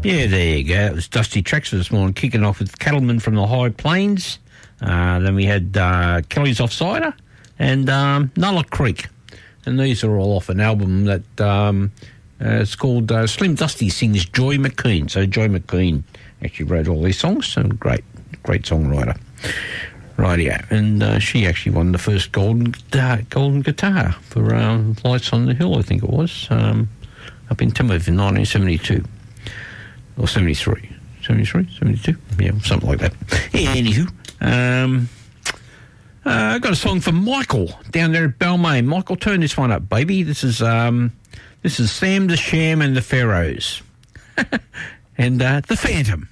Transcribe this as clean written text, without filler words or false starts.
Yeah, there you go. It was Dusty Tracks this morning, kicking off with Cattlemen from the High Plains. Then we had Kelly's Offsider and Nulla Creek. And these are all off an album that it's called Slim Dusty Sings Joy McKean. So Joy McKean actually wrote all these songs. So great songwriter. Rightio. And she actually won the first golden guitar for Lights on the Hill, I think it was, up in Timothy in 1972. Or 73. 73? 72? Yeah, something like that. Anywho, I got a song from Michael down there at Balmain. Michael, turn this one up, baby. This is Sam the Sham and the Pharaohs. And The Phantom.